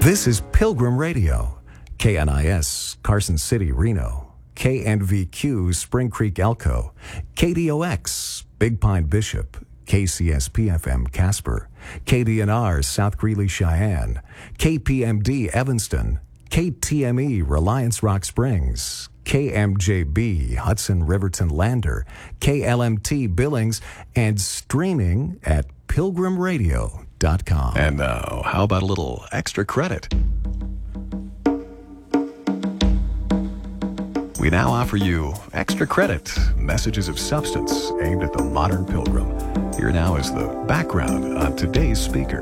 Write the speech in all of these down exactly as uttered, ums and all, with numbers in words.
This is Pilgrim Radio, K N I S, Carson City, Reno, K N V Q, Spring Creek, Elko, K D O X, Big Pine, Bishop, K C S P F M, Casper, K D N R, South Greeley, Cheyenne, K P M D, Evanston, K T M E, Reliance Rock Springs, K M J B, Hudson, Riverton, Lander, K L M T, Billings, and streaming at pilgrim radio dot com. And now, how about a little extra credit? We now offer you extra credit, messages of substance aimed at the modern pilgrim. Here now is the background on today's speaker.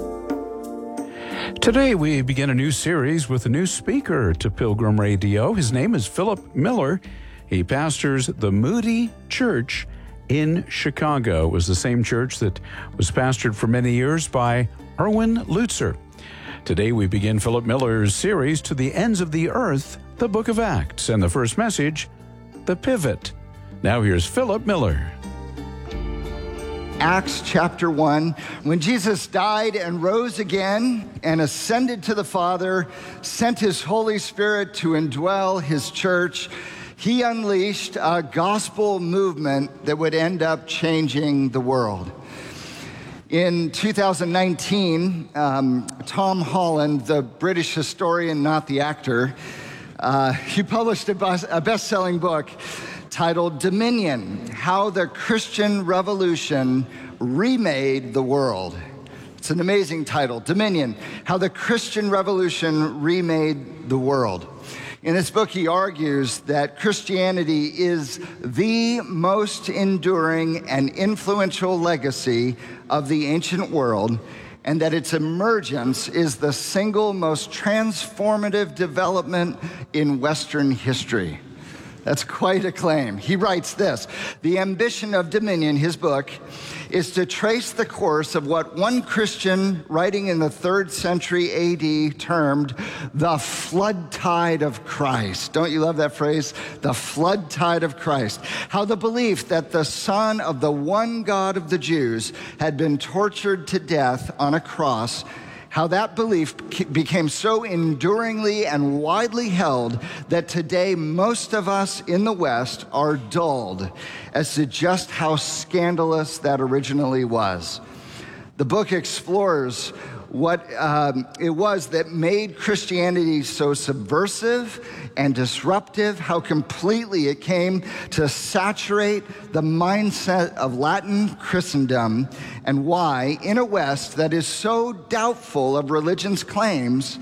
Today we begin a new series with a new speaker to Pilgrim Radio. His name is Philip Miller. He pastors the Moody Church in Chicago. It was the same church that was pastored for many years by Erwin Lutzer. Today we begin Philip Miller's series, To the Ends of the Earth, the Book of Acts, and the first message, The Pivot. Now here's Philip Miller. Acts chapter one, when Jesus died and rose again and ascended to the Father, sent his Holy Spirit to indwell his church, he unleashed a gospel movement that would end up changing the world. In two thousand nineteen, um, Tom Holland, the British historian, not the actor, uh, he published a, bus- a best-selling book titled Dominion, How the Christian Revolution Remade the World. It's an amazing title, Dominion, How the Christian Revolution Remade the World. In this book, he argues that Christianity is the most enduring and influential legacy of the ancient world, and that its emergence is the single most transformative development in Western history. That's quite a claim. He writes this: the ambition of Dominion, his book, is to trace the course of what one Christian writing in the third century A D termed the flood tide of Christ. Don't you love that phrase? The flood tide of Christ. How the belief that the Son of the one God of the Jews had been tortured to death on a cross, how that belief became so enduringly and widely held that today most of us in the West are dulled as to just how scandalous that originally was. The book explores what um, it was that made Christianity so subversive and disruptive, how completely it came to saturate the mindset of Latin Christendom, and why, in a West that is so doubtful of religion's claims,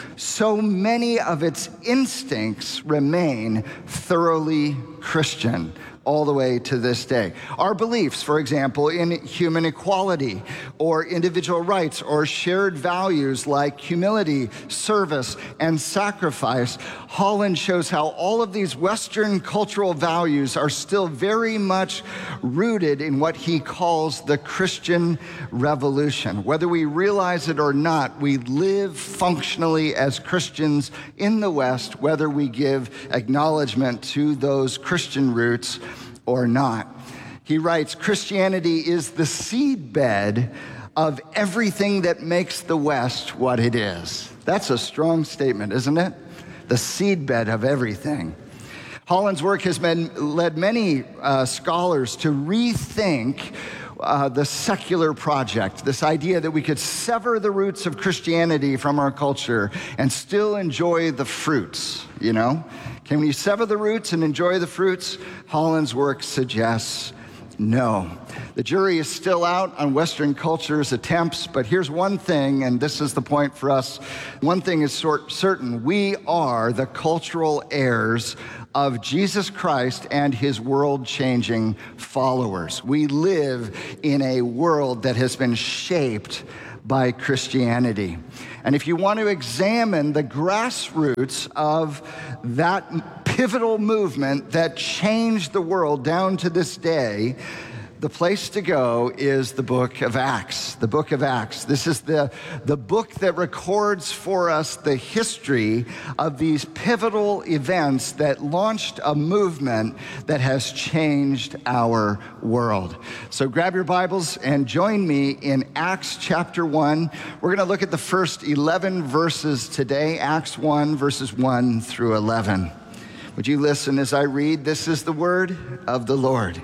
so many of its instincts remain thoroughly Christian all the way to this day. Our beliefs, for example, in human equality or individual rights or shared values like humility, service, and sacrifice. Holland shows how all of these Western cultural values are still very much rooted in what he calls the Christian Revolution. Whether we realize it or not, we live functionally as Christians in the West, whether we give acknowledgement to those Christian roots or not. He writes, Christianity is the seedbed of everything that makes the West what it is. That's a strong statement, isn't it? The seedbed of everything. Holland's work has been, led many uh, scholars to rethink uh, the secular project, this idea that we could sever the roots of Christianity from our culture and still enjoy the fruits, you know? Can we sever the roots and enjoy the fruits? Holland's work suggests no. The jury is still out on Western culture's attempts, but here's one thing, and this is the point for us. One thing is sort certain: we are the cultural heirs of Jesus Christ and his world-changing followers. We live in a world that has been shaped by Christianity. And if you want to examine the grassroots of that pivotal movement that changed the world down to this day, the place to go is the book of Acts. The book of Acts. This is the, the book that records for us the history of these pivotal events that launched a movement that has changed our world. So grab your Bibles and join me in Acts chapter one. We're going to look at the first eleven verses today, Acts one, verses one through eleven. Would you listen as I read? This is the word of the Lord.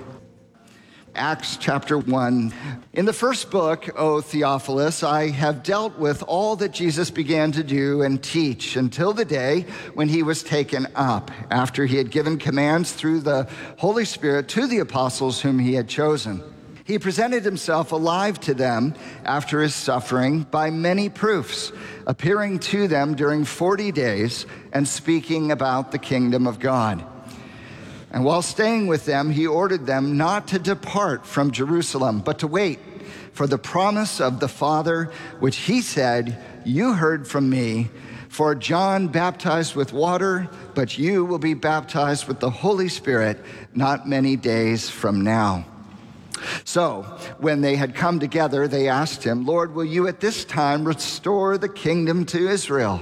Acts chapter one. In the first book, O Theophilus, I have dealt with all that Jesus began to do and teach until the day when he was taken up, after he had given commands through the Holy Spirit to the apostles whom he had chosen. He presented himself alive to them after his suffering by many proofs, appearing to them during forty days and speaking about the kingdom of God. And while staying with them, he ordered them not to depart from Jerusalem, but to wait for the promise of the Father, which he said, "You heard from me, for John baptized with water, but you will be baptized with the Holy Spirit not many days from now." So when they had come together, they asked him, "Lord, will you at this time restore the kingdom to Israel?"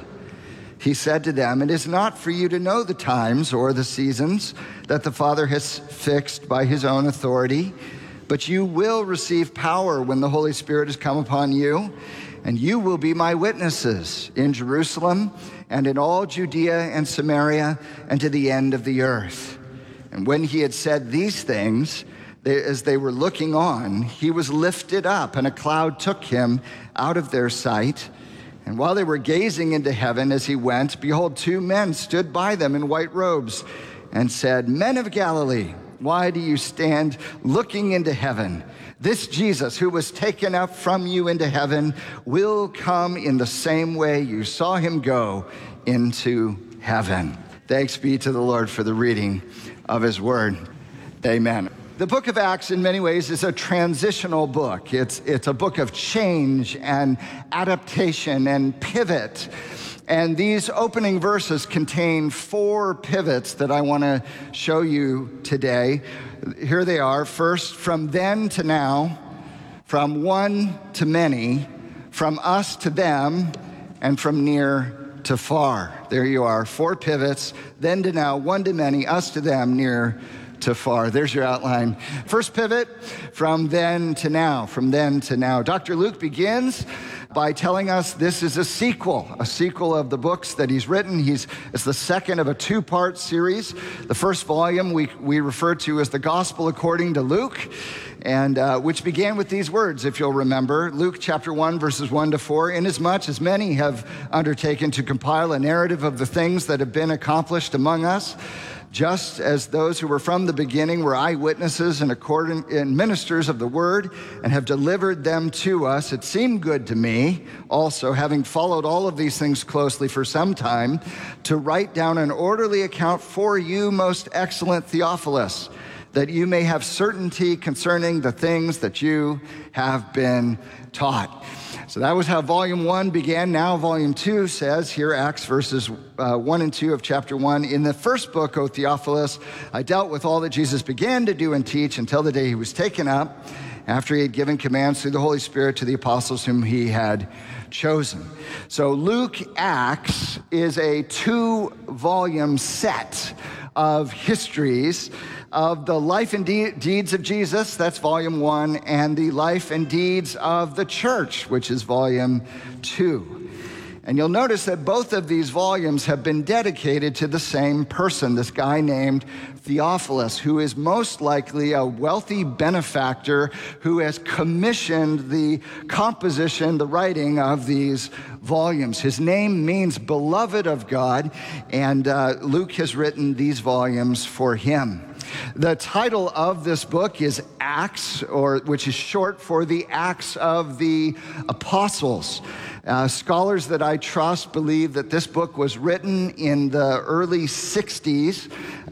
He said to them, "It is not for you to know the times or the seasons that the Father has fixed by his own authority, but you will receive power when the Holy Spirit has come upon you, and you will be my witnesses in Jerusalem and in all Judea and Samaria and to the end of the earth." And when he had said these things, they, as they were looking on, he was lifted up, and a cloud took him out of their sight. And while they were gazing into heaven as he went, behold, two men stood by them in white robes and said, "Men of Galilee, why do you stand looking into heaven? This Jesus who was taken up from you into heaven will come in the same way you saw him go into heaven." Thanks be to the Lord for the reading of his word. Amen. The book of Acts, in many ways, is a transitional book. It's, it's a book of change and adaptation and pivot. And these opening verses contain four pivots that I want to show you today. Here they are. First, from then to now, from one to many, from us to them, and from near to far. There you are. Four pivots. Then to now, one to many, us to them, near to far. There's your outline. First pivot, from then to now, from then to now. Doctor Luke begins by telling us this is a sequel, a sequel of the books that he's written. He's, it's the second of a two-part series. The first volume we, we refer to as the Gospel according to Luke, and uh, which began with these words, if you'll remember, Luke chapter one, verses one to four, "Inasmuch as many have undertaken to compile a narrative of the things that have been accomplished among us, just as those who were from the beginning were eyewitnesses and, according, and ministers of the word and have delivered them to us, it seemed good to me, also, having followed all of these things closely for some time, to write down an orderly account for you, most excellent Theophilus, that you may have certainty concerning the things that you have been taught." So that was how volume one began. Now volume two says, here, Acts verses uh, one and two of chapter one, "In the first book, O Theophilus, I dealt with all that Jesus began to do and teach until the day he was taken up, after he had given commands through the Holy Spirit to the apostles whom he had chosen." So Luke Acts is a two-volume set of histories of the life and de- deeds of Jesus, that's volume one, and the life and deeds of the church, which is volume two. And you'll notice that both of these volumes have been dedicated to the same person, this guy named Theophilus, who is most likely a wealthy benefactor who has commissioned the composition, the writing of these volumes. His name means beloved of God, and uh, Luke has written these volumes for him. The title of this book is Acts, or which is short for the Acts of the Apostles. Uh, scholars that I trust believe that this book was written in the early sixties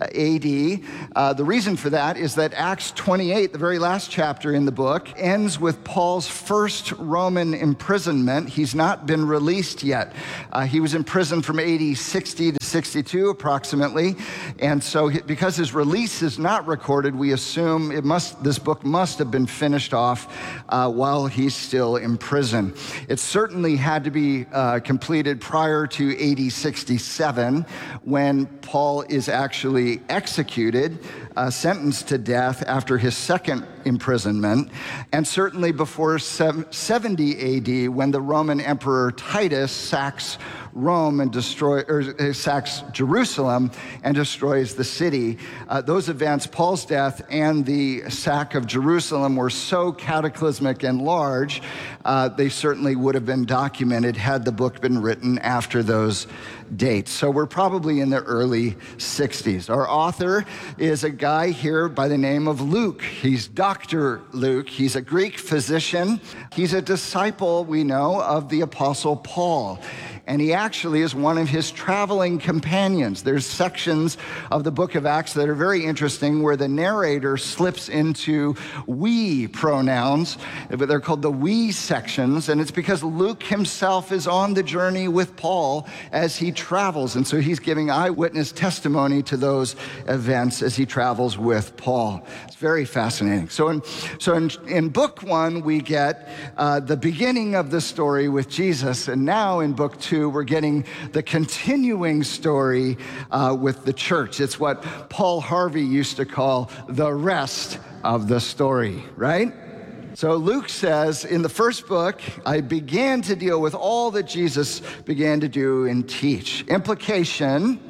A D. Uh, the reason for that is that Acts twenty-eight, the very last chapter in the book, ends with Paul's first Roman imprisonment. He's not been released yet. Uh, he was in prison from A D sixty to sixty-two approximately. And so because his release is not recorded, we assume it must, this book must have been finished off uh, while he's still in prison. It certainly had to be uh, completed prior to A D sixty-seven, when Paul is actually executed, uh, sentenced to death after his second imprisonment, and certainly before seventy A D, when the Roman Emperor Titus sacks Rome and destroy, or sacks Jerusalem and destroys the city. Uh, those events, Paul's death and the sack of Jerusalem, were so cataclysmic and large, uh, they certainly would have been documented had the book been written after those dates. So we're probably in the early sixties. Our author is a guy here by the name of Luke. He's Doctor Luke. He's a Greek physician. He's a disciple, we know, of the Apostle Paul. And he actually is one of his traveling companions. There's sections of the book of Acts that are very interesting where the narrator slips into we pronouns, but they're called the we sections, and it's because Luke himself is on the journey with Paul as he travels, and so he's giving eyewitness testimony to those events as he travels with Paul. It's very fascinating. So in, so in, in book one, we get uh, the beginning of the story with Jesus, and now in book two, we're getting the continuing story uh, with the church. It's what Paul Harvey used to call the rest of the story, right? So Luke says, in the first book, I began to deal with all that Jesus began to do and teach. Implication,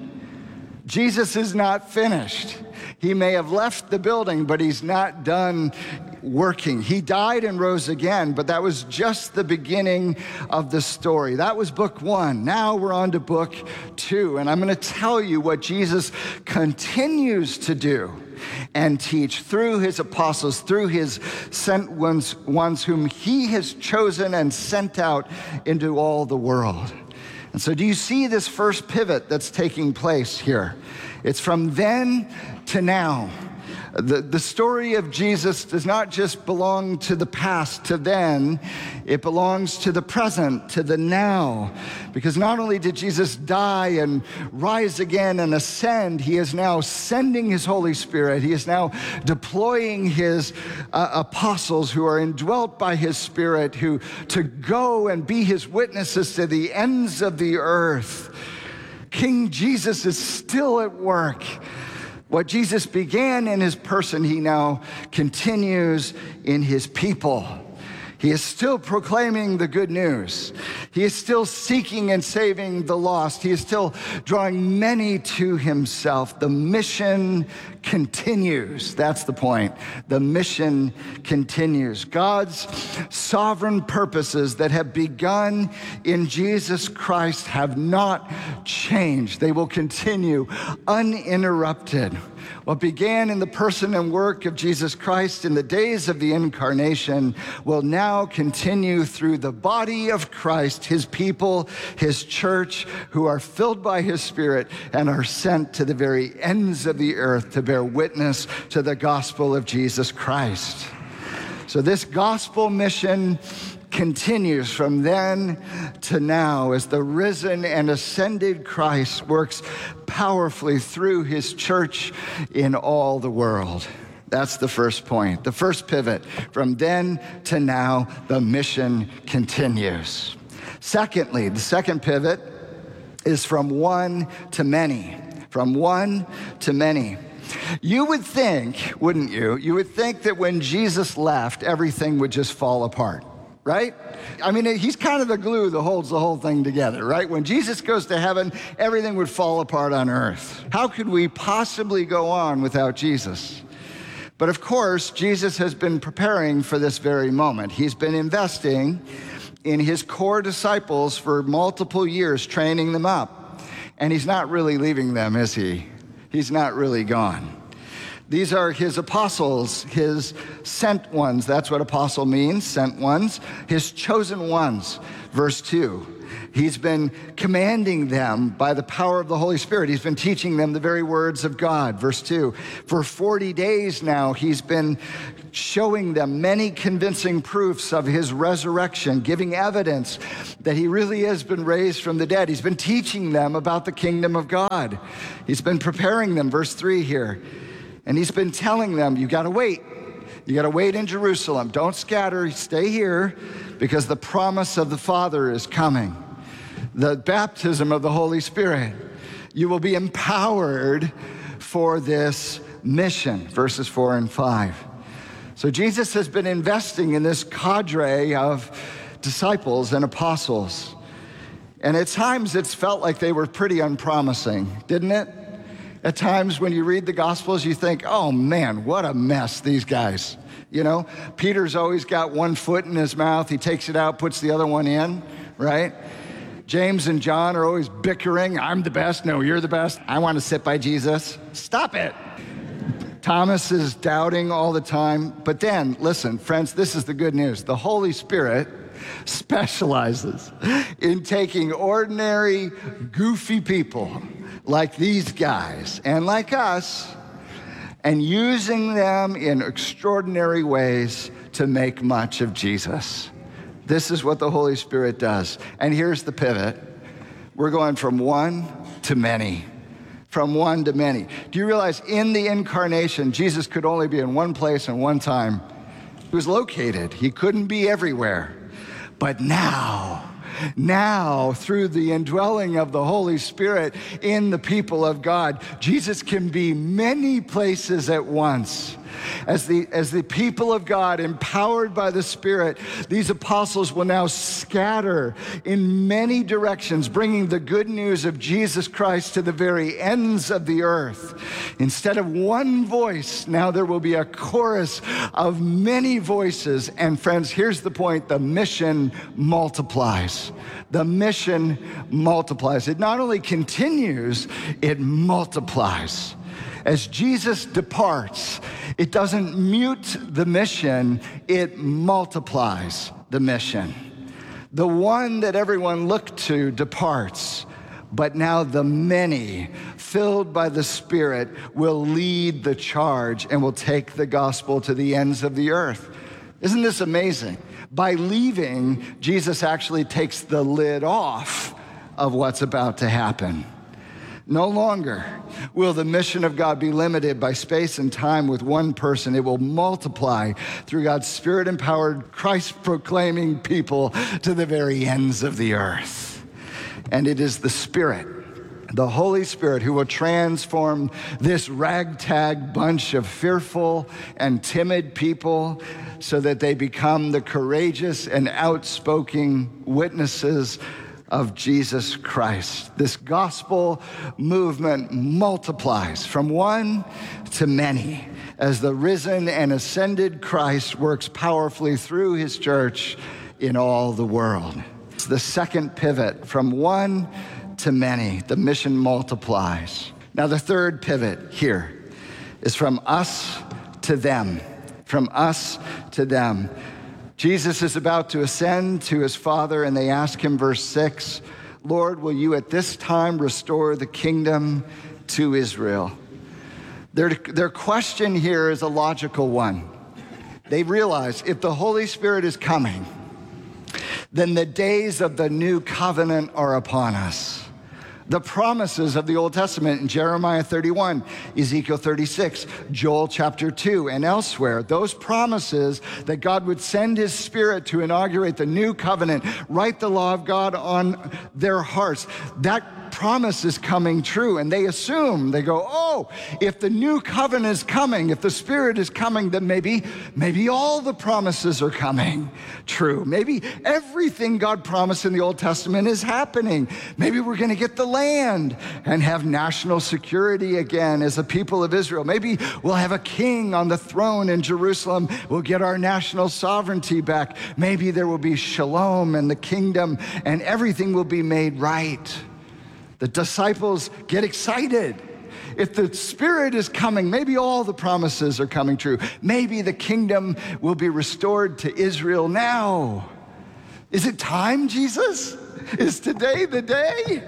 Jesus is not finished. He may have left the building, but he's not done working. He died and rose again, but that was just the beginning of the story. That was book one. Now we're on to book two, and I'm going to tell you what Jesus continues to do and teach through his apostles, through his sent ones, ones whom he has chosen and sent out into all the world. And so do you see this first pivot that's taking place here? It's from then to now. The, the story of Jesus does not just belong to the past, to then. It belongs to the present, to the now. Because not only did Jesus die and rise again and ascend, he is now sending his Holy Spirit. He is now deploying his uh, apostles who are indwelt by his Spirit, who to go and be his witnesses to the ends of the earth. King Jesus is still at work. What Jesus began in his person, he now continues in his people. He is still proclaiming the good news. He is still seeking and saving the lost. He is still drawing many to himself. The mission continues. That's the point. The mission continues. God's sovereign purposes that have begun in Jesus Christ have not changed. They will continue uninterrupted. What began in the person and work of Jesus Christ in the days of the incarnation will now continue through the body of Christ, his people, his church, who are filled by his Spirit and are sent to the very ends of the earth to bear witness to the gospel of Jesus Christ. So this gospel mission continues from then to now as the risen and ascended Christ works powerfully through his church in all the world. That's the first point, the first pivot. From then to now, the mission continues. Secondly, the second pivot is from one to many. From one to many. You would think, wouldn't you? You would think that when Jesus left, everything would just fall apart. Right? I mean, he's kind of the glue that holds the whole thing together, right? When Jesus goes to heaven, everything would fall apart on earth. How could we possibly go on without Jesus? But of course, Jesus has been preparing for this very moment. He's been investing in his core disciples for multiple years, training them up. And he's not really leaving them, is he? He's not really gone. These are his apostles, his sent ones. That's what apostle means, sent ones. His chosen ones, verse two. He's been commanding them by the power of the Holy Spirit. He's been teaching them the very words of God. Verse two, for forty days now, he's been showing them many convincing proofs of his resurrection, giving evidence that he really has been raised from the dead. He's been teaching them about the kingdom of God. He's been preparing them, verse three here. And he's been telling them, you gotta wait. You gotta wait in Jerusalem. Don't scatter, stay here, because the promise of the Father is coming. The baptism of the Holy Spirit. You will be empowered for this mission, verses four and five. So Jesus has been investing in this cadre of disciples and apostles. And at times it's felt like they were pretty unpromising, didn't it? At times when you read the Gospels, you think, oh man, what a mess, these guys. You know, Peter's always got one foot in his mouth. He takes it out, puts the other one in, right? James and John are always bickering. I'm the best. No, you're the best. I want to sit by Jesus. Stop it. Thomas is doubting all the time. But then, listen, friends, this is the good news. The Holy Spirit specializes in taking ordinary, goofy people like these guys and like us and using them in extraordinary ways to make much of Jesus. This is what the Holy Spirit does. And here's the pivot. We're going from one to many. From one to many. Do you realize in the incarnation, Jesus could only be in one place and one time? He was located. He couldn't be everywhere. But now, now, through the indwelling of the Holy Spirit in the people of God, Jesus can be many places at once. As the, as the people of God, empowered by the Spirit, these apostles will now scatter in many directions, bringing the good news of Jesus Christ to the very ends of the earth. Instead of one voice, now there will be a chorus of many voices. And friends, here's the point, the mission multiplies. The mission multiplies. It not only continues, it multiplies. As Jesus departs, it doesn't mute the mission, it multiplies the mission. The one that everyone looked to departs, but now the many, filled by the Spirit, will lead the charge and will take the gospel to the ends of the earth. Isn't this amazing? By leaving, Jesus actually takes the lid off of what's about to happen. No longer will the mission of God be limited by space and time with one person. It will multiply through God's Spirit-empowered, Christ-proclaiming people to the very ends of the earth. And it is the Spirit, the Holy Spirit, who will transform this ragtag bunch of fearful and timid people so that they become the courageous and outspoken witnesses of Jesus Christ. This gospel movement multiplies from one to many as the risen and ascended Christ works powerfully through his church in all the world. It's the second pivot, from one to many. The mission multiplies. Now the third pivot here is from us to them. From us to them. Jesus is about to ascend to his Father, and they ask him, verse six, Lord, will you at this time restore the kingdom to Israel? Their, their question here is a logical one. They realize if the Holy Spirit is coming, then the days of the new covenant are upon us. The promises of the Old Testament in Jeremiah thirty-one, Ezekiel thirty-six, Joel chapter two, and elsewhere, those promises that God would send his Spirit to inaugurate the new covenant, write the law of God on their hearts, that promise is coming true. And they assume, they go, oh, if the new covenant is coming, if the Spirit is coming, then maybe, maybe all the promises are coming true. Maybe everything God promised in the Old Testament is happening. Maybe we're going to get the land and have national security again as a people of Israel. Maybe we'll have a king on the throne in Jerusalem. We'll get our national sovereignty back. Maybe there will be shalom and the kingdom and everything will be made right. The disciples get excited. If the Spirit is coming, maybe all the promises are coming true. Maybe the kingdom will be restored to Israel now. Is it time, Jesus? Is today the day?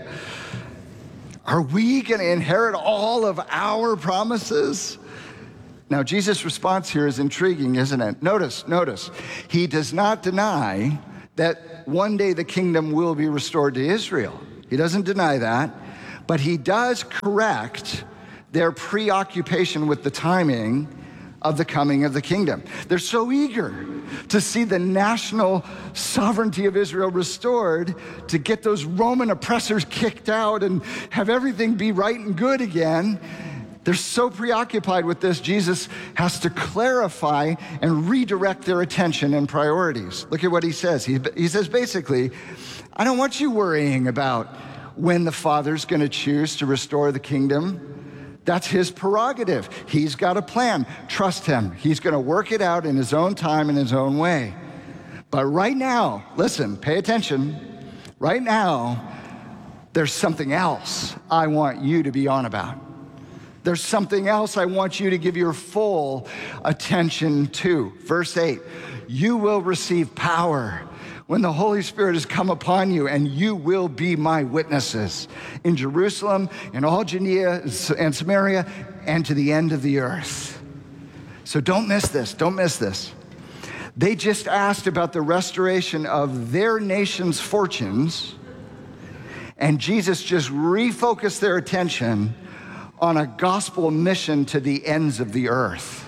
Are we going to inherit all of our promises? Now, Jesus' response here is intriguing, isn't it? Notice, notice, he does not deny that one day the kingdom will be restored to Israel. He doesn't deny that, but he does correct their preoccupation with the timing of the coming of the kingdom. They're so eager to see the national sovereignty of Israel restored, to get those Roman oppressors kicked out and have everything be right and good again. They're so preoccupied with this, Jesus has to clarify and redirect their attention and priorities. Look at what he says. He, he says basically, I don't want you worrying about when the Father's going to choose to restore the kingdom. That's his prerogative. He's got a plan. Trust him. He's going to work it out in his own time, in his own way. But right now, listen, pay attention. Right now, there's something else I want you to be on about. There's something else I want you to give your full attention to. Verse eight, you will receive power when the Holy Spirit has come upon you, and you will be my witnesses in Jerusalem, in all Judea and Samaria, and to the end of the earth. So don't miss this, don't miss this. They just asked about the restoration of their nation's fortunes, and Jesus just refocused their attention on a gospel mission to the ends of the earth.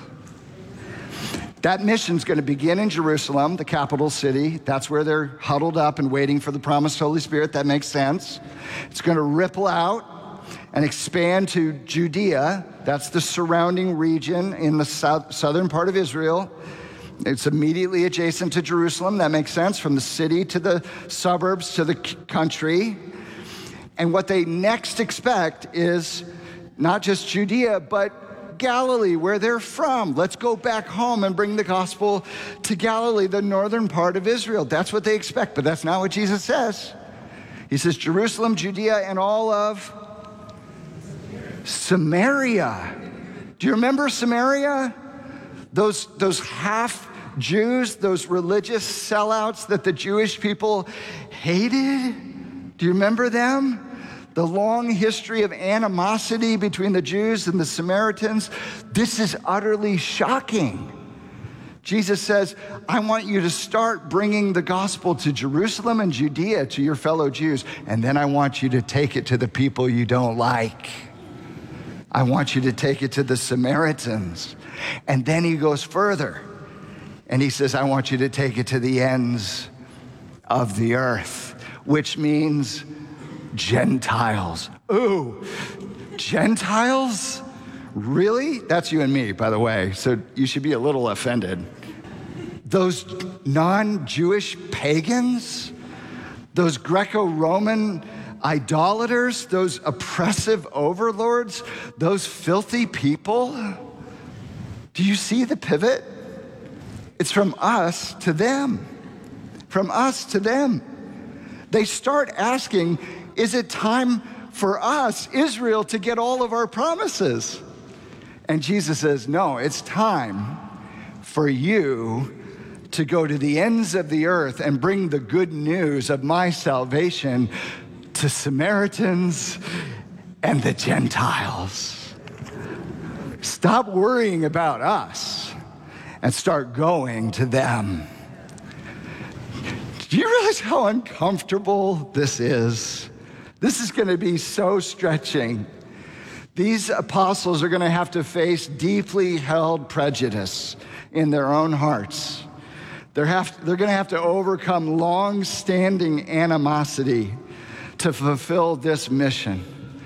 That mission's going to begin in Jerusalem, the capital city. That's where they're huddled up and waiting for the promised Holy Spirit. That makes sense. It's going to ripple out and expand to Judea. That's the surrounding region in the south, southern part of Israel. It's immediately adjacent to Jerusalem. That makes sense, from the city to the suburbs to the country. And what they next expect is not just Judea, but Galilee, where they're from. Let's go back home and bring the gospel to Galilee, the northern part of Israel. That's what they expect, but that's not what Jesus says. He says Jerusalem, Judea, and all of Samaria. Do you remember Samaria? Those, those half Jews, those religious sellouts that the Jewish people hated? Do you remember them? The long history of animosity between the Jews and the Samaritans. This is utterly shocking. Jesus says, I want you to start bringing the gospel to Jerusalem and Judea, to your fellow Jews, and then I want you to take it to the people you don't like. I want you to take it to the Samaritans. And then he goes further, and he says, I want you to take it to the ends of the earth, which means Gentiles. Ooh, Gentiles? Really? That's you and me, by the way, so you should be a little offended. Those non-Jewish pagans, those Greco-Roman idolaters, those oppressive overlords, those filthy people. Do you see the pivot? It's from us to them. From us to them. They start asking, is it time for us, Israel, to get all of our promises? And Jesus says, no, it's time for you to go to the ends of the earth and bring the good news of my salvation to Samaritans and the Gentiles. Stop worrying about us and start going to them. Do you realize how uncomfortable this is? This is going to be so stretching. These apostles are going to have to face deeply held prejudice in their own hearts. They're, have, they're going to have to overcome long-standing animosity to fulfill this mission.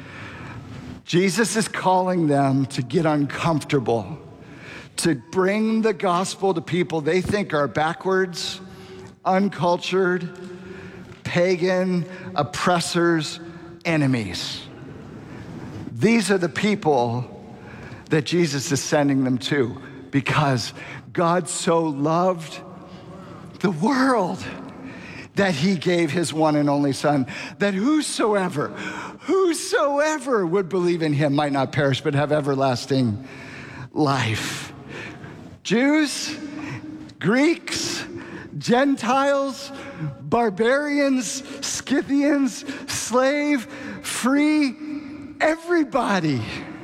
Jesus is calling them to get uncomfortable, to bring the gospel to people they think are backwards, uncultured, pagan, oppressors, enemies. These are the people that Jesus is sending them to, because God so loved the world that he gave his one and only Son, that whosoever, whosoever would believe in him might not perish but have everlasting life. Jews, Greeks, Gentiles, barbarians, Scythians, slave, free, everybody.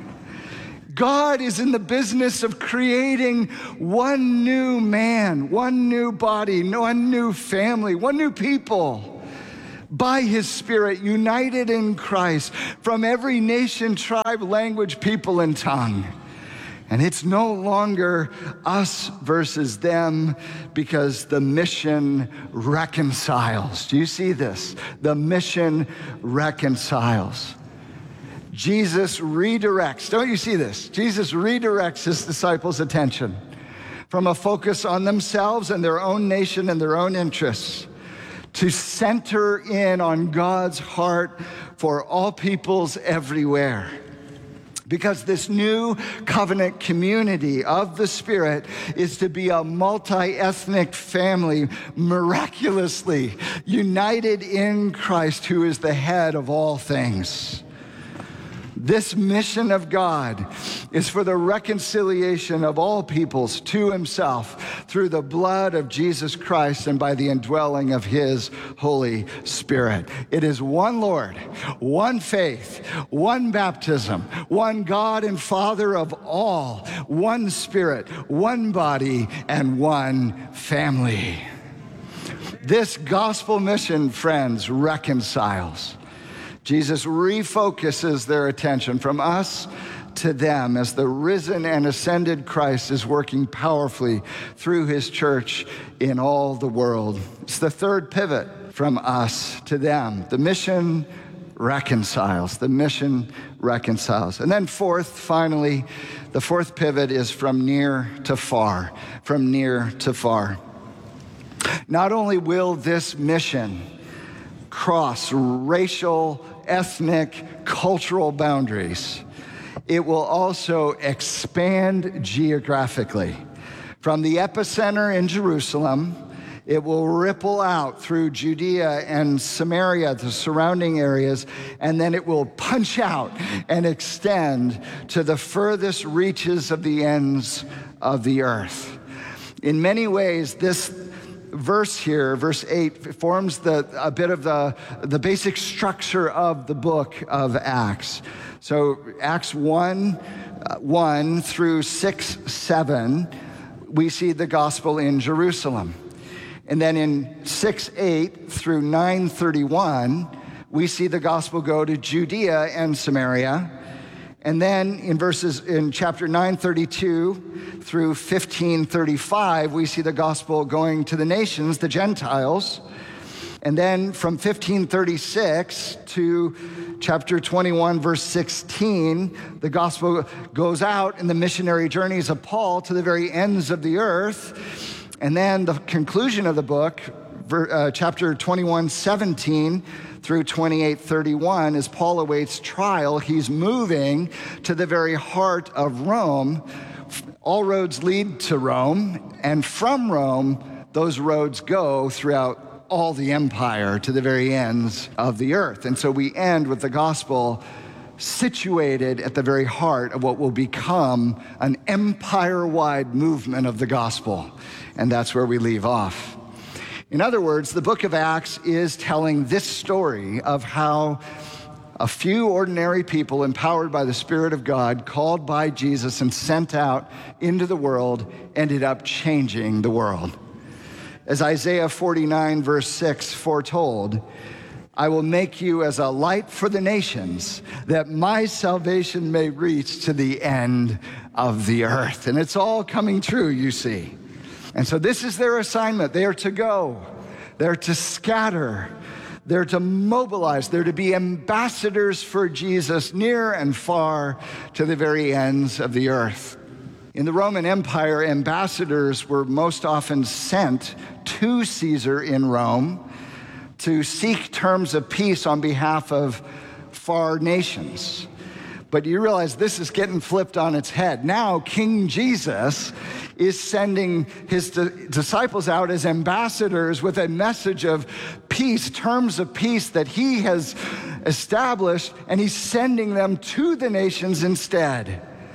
God is in the business of creating one new man, one new body, one new family, one new people by his Spirit, united in Christ from every nation, tribe, language, people, and tongue. And it's no longer us versus them, because the mission reconciles. Do you see this? The mission reconciles. Jesus redirects, don't you see this? Jesus redirects his disciples' attention from a focus on themselves and their own nation and their own interests to center in on God's heart for all peoples everywhere. Because this new covenant community of the Spirit is to be a multi-ethnic family, miraculously united in Christ, who is the head of all things. This mission of God is for the reconciliation of all peoples to himself through the blood of Jesus Christ and by the indwelling of his Holy Spirit. It is one Lord, one faith, one baptism, one God and Father of all, one Spirit, one body, and one family. This gospel mission, friends, reconciles. Jesus refocuses their attention from us to them as the risen and ascended Christ is working powerfully through his church in all the world. It's the third pivot from us to them. The mission reconciles. The mission reconciles. And then fourth, finally, the fourth pivot is from near to far. From near to far. Not only will this mission cross racial, ethnic, cultural boundaries, it will also expand geographically. From the epicenter in Jerusalem, it will ripple out through Judea and Samaria, the surrounding areas, and then it will punch out and extend to the furthest reaches of the ends of the earth. In many ways, this verse here, verse eight, forms the, a bit of the, the basic structure of the book of Acts. So Acts one, uh, one through six, seven, we see the gospel in Jerusalem. And then in six, eight through nine, thirty-one, we see the gospel go to Judea and Samaria. And then in verses in chapter nine thirty-two through fifteen thirty-five, we see the gospel going to the nations, the Gentiles. And then from fifteen thirty-six to chapter twenty-one, verse sixteen, the gospel goes out in the missionary journeys of Paul to the very ends of the earth. And then the conclusion of the book, uh, chapter twenty-one, seventeen through twenty-eight thirty-one, as Paul awaits trial, he's moving to the very heart of Rome. All roads lead to Rome, and from Rome, those roads go throughout all the empire to the very ends of the earth. And so we end with the gospel situated at the very heart of what will become an empire-wide movement of the gospel. And that's where we leave off. In other words, the book of Acts is telling this story of how a few ordinary people empowered by the Spirit of God, called by Jesus and sent out into the world, ended up changing the world. As Isaiah forty-nine verse six foretold, I will make you as a light for the nations, that my salvation may reach to the end of the earth. And it's all coming true, you see. And so this is their assignment. They are to go. They're to scatter. They're to mobilize. They're to be ambassadors for Jesus near and far to the very ends of the earth. In the Roman Empire, ambassadors were most often sent to Caesar in Rome to seek terms of peace on behalf of far nations. But you realize this is getting flipped on its head. Now, King Jesus is sending his di- disciples out as ambassadors with a message of peace, terms of peace that he has established, and he's sending them to the nations instead.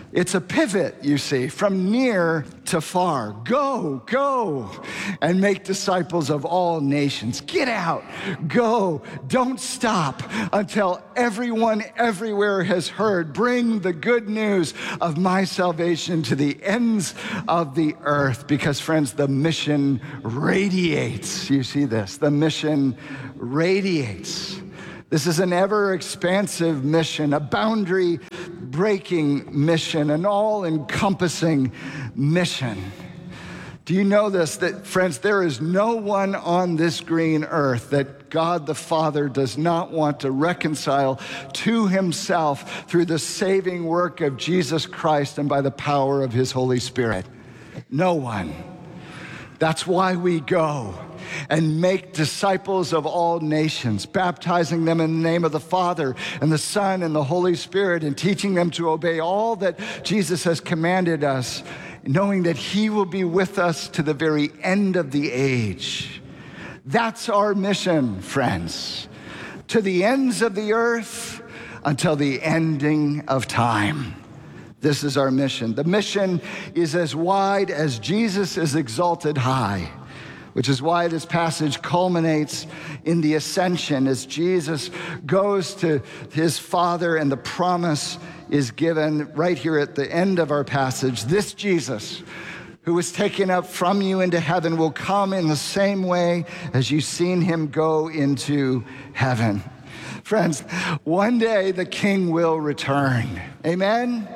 It's a pivot, you see, from near to far. Go, go, and make disciples of all nations. Get out, go, don't stop until everyone everywhere has heard. Bring the good news of my salvation to the ends of the earth, because, friends, the mission radiates. You see this, the mission radiates. This is an ever-expansive mission, a boundary-breaking mission, an all-encompassing mission. Do you know this, that, friends, there is no one on this green earth that God the Father does not want to reconcile to himself through the saving work of Jesus Christ and by the power of his Holy Spirit? No one. That's why we go and make disciples of all nations, baptizing them in the name of the Father and the Son and the Holy Spirit, and teaching them to obey all that Jesus has commanded us, knowing that he will be with us to the very end of the age. That's our mission, friends, to the ends of the earth until the ending of time. This is our mission. The mission is as wide as Jesus is exalted high, which is why this passage culminates in the ascension as Jesus goes to his Father, and the promise is given right here at the end of our passage. This Jesus, who was taken up from you into heaven, will come in the same way as you've seen him go into heaven. Friends, one day the King will return. Amen?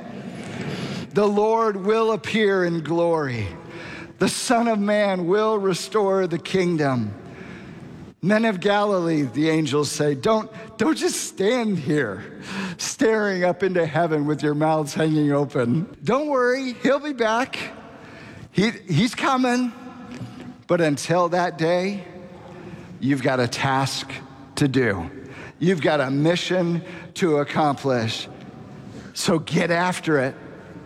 The Lord will appear in glory. The Son of Man will restore the kingdom. Men of Galilee, the angels say, don't, don't just stand here staring up into heaven with your mouths hanging open. Don't worry, he'll be back. He, he's coming. But until that day, you've got a task to do. You've got a mission to accomplish. So get after it.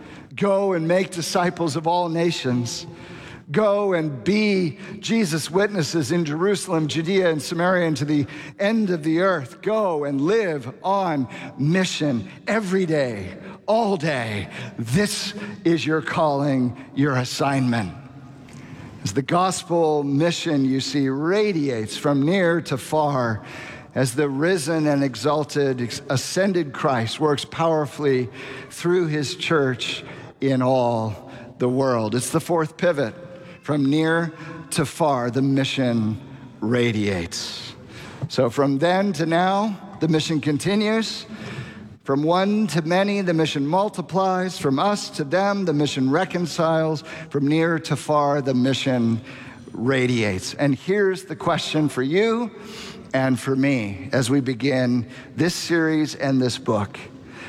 Go and make disciples of all nations. Go and be Jesus' witnesses in Jerusalem, Judea, and Samaria, and to the end of the earth. Go and live on mission every day, all day. This is your calling, your assignment. As the gospel mission, you see, radiates from near to far, as the risen and exalted, ascended Christ works powerfully through his church in all the world. It's the fourth pivot. From near to far, the mission radiates. So from then to now, the mission continues. From one to many, the mission multiplies. From us to them, the mission reconciles. From near to far, the mission radiates. And here's the question for you and for me as we begin this series and this book.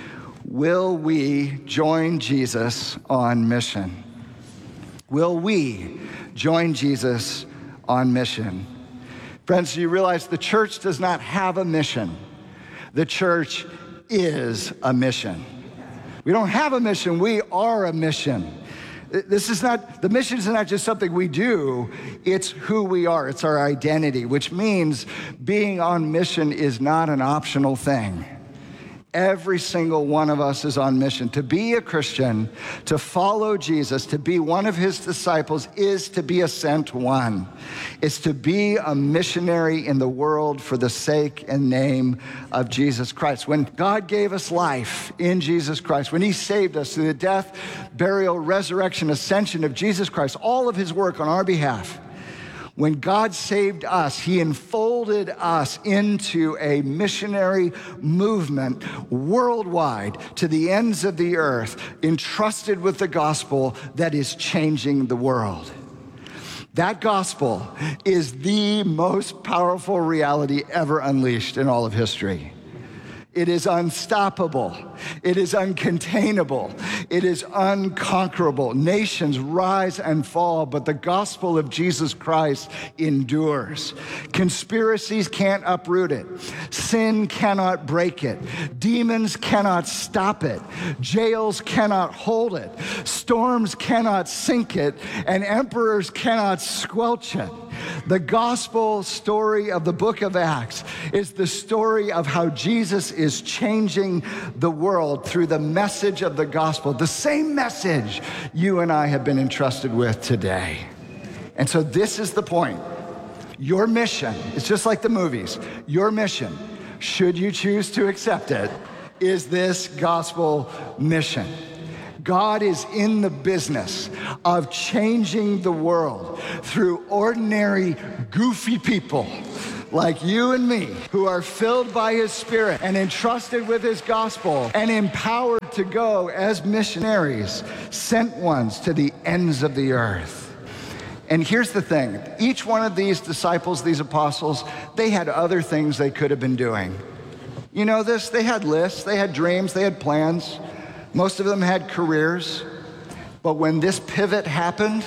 Will we join Jesus on mission? Will we join Jesus on mission? Friends, do you realize the church does not have a mission? The church is a mission. We don't have a mission, we are a mission. This is not, the mission is not just something we do, it's who we are, it's our identity, which means being on mission is not an optional thing. Every single one of us is on mission. To be a Christian, to follow Jesus, to be one of his disciples is to be a sent one. It's to be a missionary in the world for the sake and name of Jesus Christ. When God gave us life in Jesus Christ, when he saved us through the death, burial, resurrection, ascension of Jesus Christ, all of his work on our behalf, when God saved us, he enfolded us into a missionary movement worldwide to the ends of the earth, entrusted with the gospel that is changing the world. That gospel is the most powerful reality ever unleashed in all of history. It is unstoppable. It is uncontainable. It is unconquerable. Nations rise and fall, but the gospel of Jesus Christ endures. Conspiracies can't uproot it. Sin cannot break it. Demons cannot stop it. Jails cannot hold it. Storms cannot sink it. And emperors cannot squelch it. The gospel story of the book of Acts is the story of how Jesus is changing the world through the message of the gospel, the same message you and I have been entrusted with today. And so this is the point. Your mission, it's just like the movies, your mission, should you choose to accept it, is this gospel mission. God is in the business of changing the world through ordinary, goofy people like you and me, who are filled by his Spirit and entrusted with his gospel and empowered to go as missionaries, sent ones to the ends of the earth. And here's the thing, each one of these disciples, these apostles, they had other things they could have been doing. You know this? They had lists, they had dreams, they had plans. Most of them had careers. But when this pivot happened,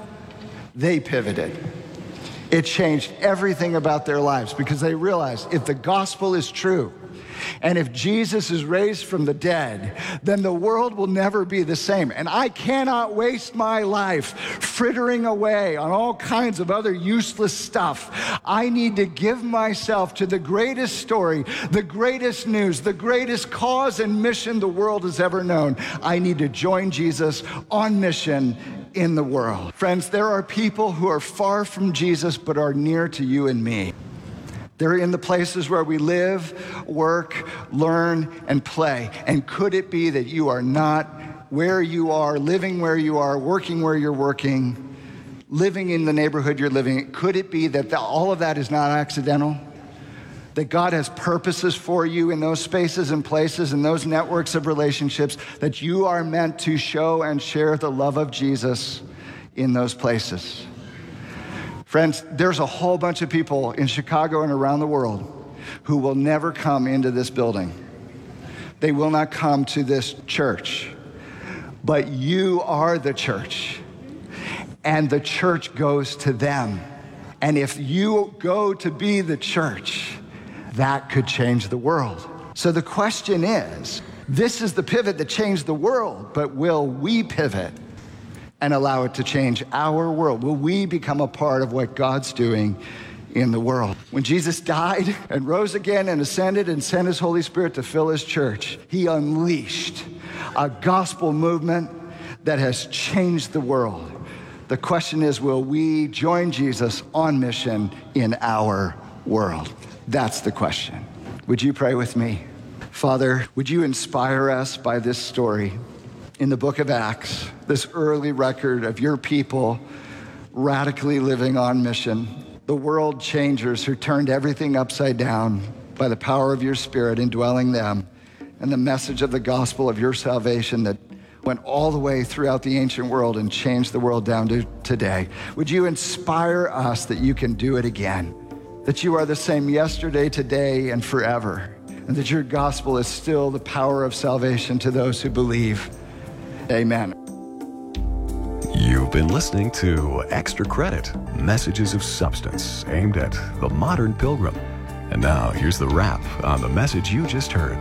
they pivoted. It changed everything about their lives because they realized if the gospel is true, and if Jesus is raised from the dead, then the world will never be the same. And I cannot waste my life frittering away on all kinds of other useless stuff. I need to give myself to the greatest story, the greatest news, the greatest cause and mission the world has ever known. I need to join Jesus on mission in the world. Friends, there are people who are far from Jesus but are near to you and me. They're in the places where we live, work, learn, and play. And could it be that you are not where you are, living where you are, working where you're working, living in the neighborhood you're living in? Could it be that the, all of that is not accidental? That God has purposes for you in those spaces and places and those networks of relationships, that you are meant to show and share the love of Jesus in those places. Friends, there's a whole bunch of people in Chicago and around the world who will never come into this building. They will not come to this church. But you are the church, and the church goes to them. And if you go to be the church, that could change the world. So the question is, this is the pivot that changed the world, but will we pivot and allow it to change our world? Will we become a part of what God's doing in the world? When Jesus died and rose again and ascended and sent his Holy Spirit to fill his church, he unleashed a gospel movement that has changed the world. The question is, will we join Jesus on mission in our world? That's the question. Would you pray with me? Father, would you inspire us by this story in the book of Acts, this early record of your people radically living on mission, the world changers who turned everything upside down by the power of your Spirit indwelling them, and the message of the gospel of your salvation that went all the way throughout the ancient world and changed the world down to today. Would you inspire us that you can do it again, that you are the same yesterday, today, and forever, and that your gospel is still the power of salvation to those who believe. Amen. You've been listening to Extra Credit, Messages of Substance, aimed at the modern pilgrim. And now here's the wrap on the message you just heard.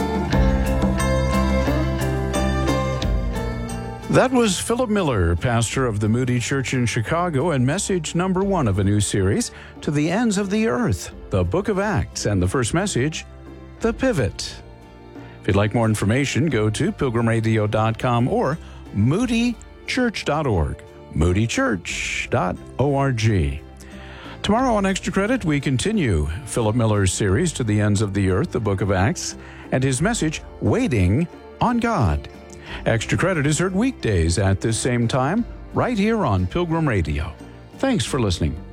That was Philip Miller, pastor of the Moody Church in Chicago, and message number one of a new series, To the Ends of the Earth, the Book of Acts, and the first message, The Pivot. If you'd like more information, go to pilgrim radio dot com or moody church dot org, moody church dot org. Tomorrow on Extra Credit, we continue Philip Miller's series, To the Ends of the Earth, the Book of Acts, and his message, Waiting on God. Extra Credit is heard weekdays at this same time, right here on Pilgrim Radio. Thanks for listening.